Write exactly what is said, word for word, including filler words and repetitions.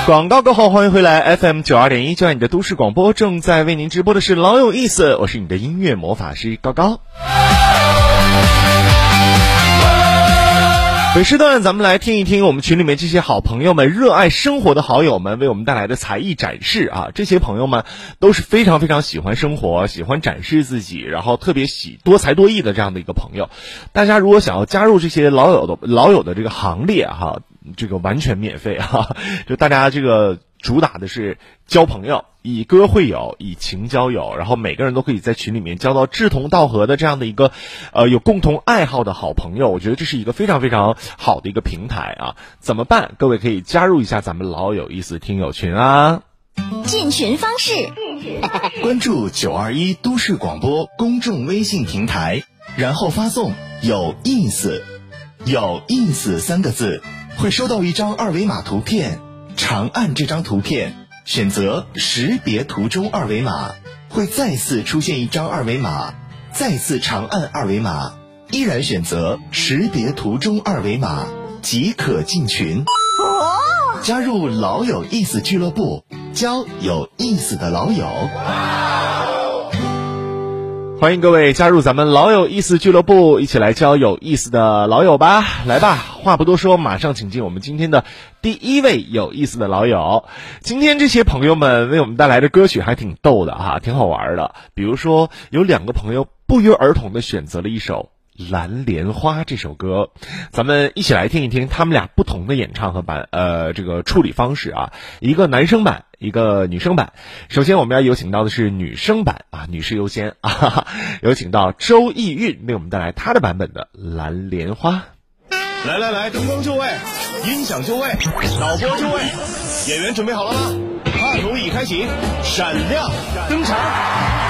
广告过后，欢迎回来 F M 九二点一，就爱你的都市广播，正在为您直播的是老有意思，我是你的音乐魔法师高高。本时段咱们来听一听我们群里面这些好朋友们、热爱生活的好友们为我们带来的才艺展示啊！这些朋友们都是非常非常喜欢生活、喜欢展示自己，然后特别喜多才多艺的这样的一个朋友。大家如果想要加入这些老友的老友的这个行列哈，这个完全免费哈，就大家这个主打的是交朋友，以歌会友，以情交友，然后每个人都可以在群里面交到志同道合的这样的一个呃有共同爱好的好朋友。我觉得这是一个非常非常好的一个平台啊！怎么办？各位可以加入一下咱们老有意思听友群啊！ 进群方式： 关注九二一都市广播公众微信平台，然后发送有意思有意思三个字，会收到一张二维码图片，长按这张图片，选择识别图中二维码，会再次出现一张二维码，再次长按二维码，依然选择识别图中二维码即可进群。 哦， 加入老有意思俱乐部，交有意思的老友。 欢迎各位加入咱们老有意思俱乐部，一起来交有意思的老友吧！来吧，话不多说，马上请进我们今天的第一位有意思的老友。今天这些朋友们为我们带来的歌曲还挺逗的哈，挺好玩的。比如说，有两个朋友不约而同的选择了一首《蓝莲花》这首歌，咱们一起来听一听他们俩不同的演唱和版呃这个处理方式啊，一个男生版，一个女生版。首先我们要有请到的是女生版啊，女士优先啊哈哈，有请到周艺韵为我们带来她的版本的《蓝莲花》。 来来来，灯光就位，音响就位，导播就位，演员准备好了吗？话筒已开启，闪亮登场。